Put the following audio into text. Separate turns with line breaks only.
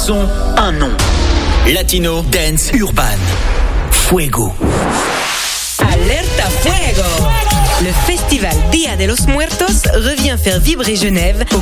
son, un nom. Latino Dance Urban. Fuego.
Alerta Fuego! Le festival Dia de los Muertos revient faire vibrer Genève